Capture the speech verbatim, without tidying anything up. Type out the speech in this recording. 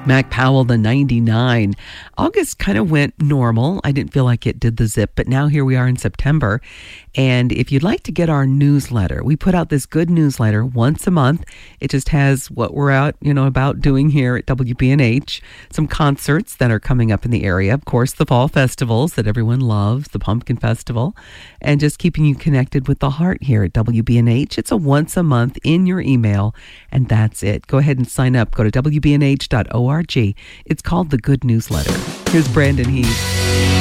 Mac Powell, the ninety-nine. August kind of went normal. I didn't feel like it did the zip, but now here we are in September. And if you'd like to get our newsletter, we put out this good newsletter once a month. It just has what we're out, you know, about doing here at W B N H, some concerts that are coming up in the area. Of course, the fall festivals that everyone loves, the Pumpkin Festival, and just keeping you connected with the heart here at W B N H. It's a once a month in your email, and that's it. Go ahead and sign up. Go to W B N H dot org. It's called the Good Newsletter. Here's Brandon Heath.